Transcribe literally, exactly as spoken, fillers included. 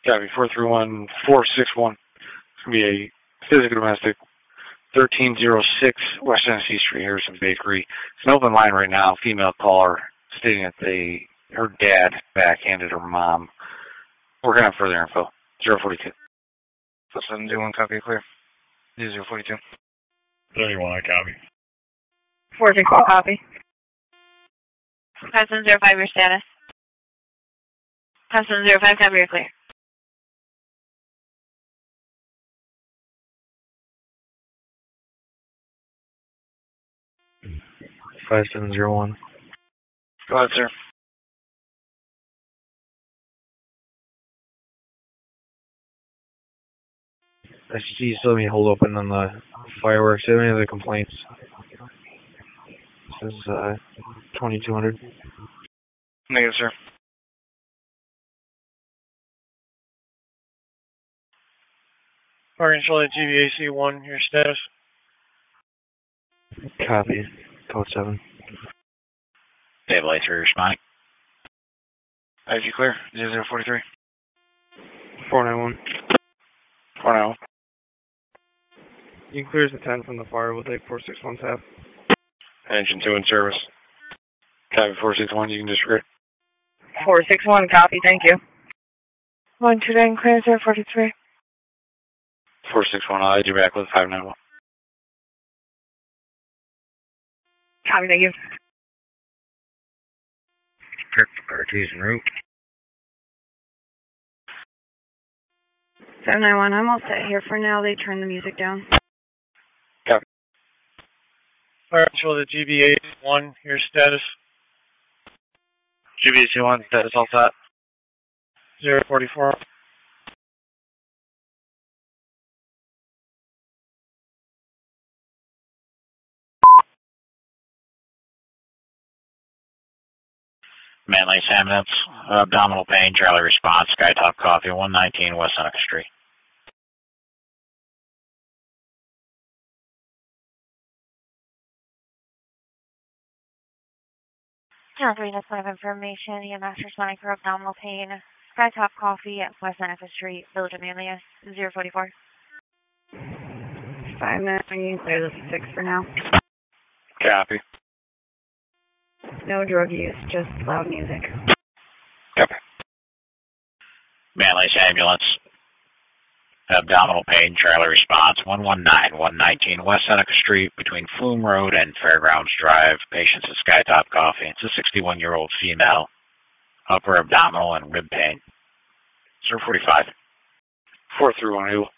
Copy, four three one, four six one. It's going to be a physical domestic, thirteen oh six West Tennessee Street, Harrison Bakery. It's an open line right now. Female caller stating that they, her dad backhanded her mom. Working on further info. zero forty-two. seven zero one, copy, clear. zero forty-two. thirty-one, I copy. four six one, copy. five seven zero five, your status. five seven zero five, copy, you're clear. five seven zero one. Go ahead, sir. I see you still have me hold open on the fireworks. Do you have any other complaints? This is uh, twenty-two hundred. Negative, sir. Parking Charlotte G V A C one, your status. Copy. Code seven. Dave Lights are responding. I G clear. zero forty-three. four nine one. four nine one. You can clear the ten from the fire. We'll take four six one tab. Engine two in service. Copy four six one, you can disregard. four six one, copy, thank you. one two nine, clear, zero forty-three. four six one, I'll add you back with five nine one. Copy, thank you. Artesian en route. seven nine one, I'm all set here for now. They turned the music down. Copy. Parking Charlotte G V A C one, your status. G V A C one, status all set. zero forty-four. Manly ambulance, abdominal pain, Charlie response, Skytop Coffee, one nineteen West Seneca Street. zero three, that's live information. E M S responding for abdominal pain. Skytop Coffee at West Seneca Street, Village of Manlius, zero forty-four. Five minutes, you can clear this six for now. Copy. No drug use, just loud music. Copy. Manly's ambulance, abdominal pain, Charlie response, one one nine, one nineteen West Seneca Street, between Flume Road and Fairgrounds Drive. Patients at Skytop Coffee. It's a sixty-one-year-old female, upper abdominal and rib pain. zero forty-five. four three one,